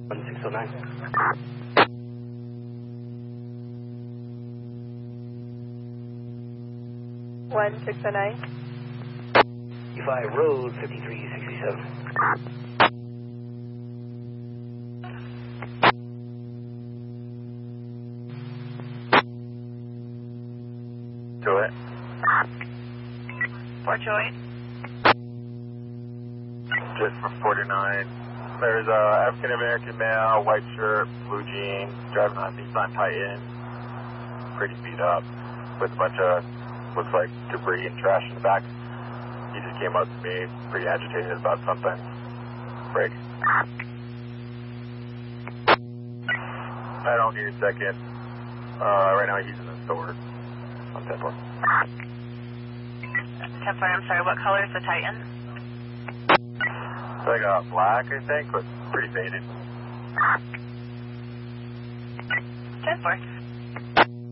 1609. 1609. E5 Road 5367. Go ahead. Fort Joy. Just for 49. There's a African American male, white shirt, blue jeans, driving on a Nissan Titan, pretty beat up, with a bunch of, looks like debris and trash in the back. He just came up to me, pretty agitated about something. Break. I don't need a second. Right now he's in the store on 10-4. 10-4, I'm sorry, what color is the Titan? It's like black, I think, but pretty faded. 10-4.